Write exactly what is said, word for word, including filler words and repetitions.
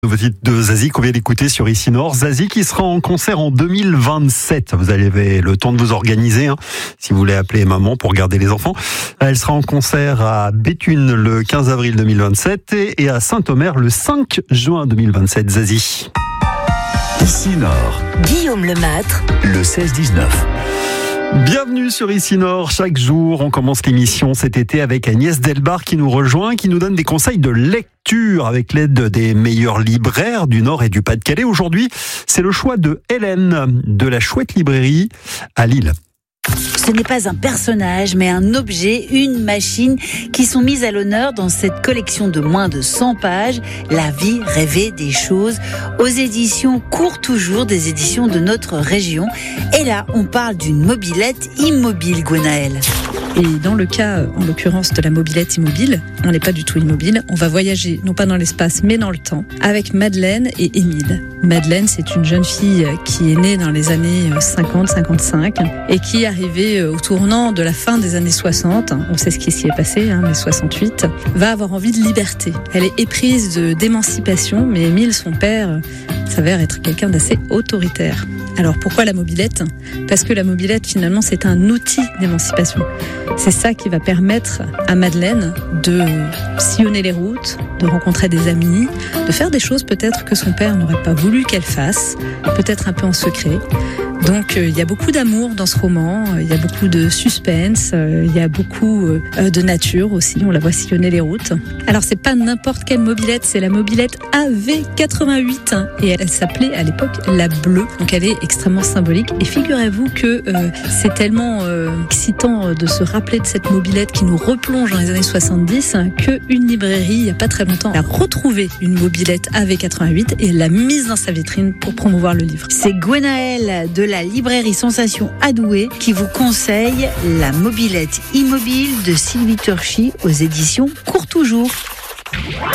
Nouveau titre de Zazie qu'on vient d'écouter sur Ici Nord. Zazie qui sera en concert en deux mille vingt-sept. Vous avez le temps de vous organiser, hein, si vous voulez appeler maman pour garder les enfants. Elle sera en concert à Béthune le quinze avril deux mille vingt-sept et à Saint-Omer le cinq juin deux mille vingt-sept. Zazie. Ici Nord. Guillaume Lemâtre. Le seize dix-neuf. Bienvenue sur Ici Nord. Chaque jour, on commence l'émission cet été avec Agnès Delbar qui nous rejoint, qui nous donne des conseils de lecture avec l'aide des meilleurs libraires du Nord et du Pas-de-Calais. Aujourd'hui, c'est le choix de Hélène de la Chouette Librairie à Lille. Ce n'est pas un personnage, mais un objet, une machine qui sont mises à l'honneur dans cette collection de moins de cent pages, La vie rêvée des choses, aux éditions Court Toujours, des éditions de notre région. Et là, on parle d'une mobilette immobile, Gwenaëlle. Et dans le cas, en l'occurrence, de la mobilette immobile, on n'est pas du tout immobile. On va voyager, non pas dans l'espace, mais dans le temps, avec Madeleine et Émile. Madeleine, c'est une jeune fille qui est née dans les années cinquante cinquante-cinq et qui est arrivée au tournant de la fin des années soixante. On sait ce qui s'y est passé, hein, mais soixante-huit, va avoir envie de liberté. Elle est éprise de, d'émancipation, mais Émile, son père, s'avère être quelqu'un d'assez autoritaire. Alors pourquoi la mobilette ? Parce que la mobilette, finalement, c'est un outil d'émancipation. C'est ça qui va permettre à Madeleine de sillonner les routes, de rencontrer des amis, de faire des choses peut-être que son père n'aurait pas voulu qu'elle fasse, peut-être un peu en secret. Donc euh, il y a beaucoup d'amour dans ce roman, il y a beaucoup de suspense, euh, il y a beaucoup euh, de nature aussi, on la voit sillonner les routes. Alors c'est pas n'importe quelle mobilette, c'est la mobilette A V quatre-vingt-huit hein, et elle, elle s'appelait à l'époque la bleue, donc elle est extrêmement symbolique. Et figurez-vous que euh, c'est tellement euh, excitant de se rappeler de cette mobilette qui nous replonge dans les années soixante-dix hein, qu'une librairie, il n'y a pas très longtemps, a retrouvé une mobilette A V quatre-vingt-huit et l'a mise dans sa vitrine pour promouvoir le livre. C'est Gwenaëlle de la librairie Sensation à Douai qui vous conseille La mobilette immobile de Sylvie Turchi aux éditions Court Toujours.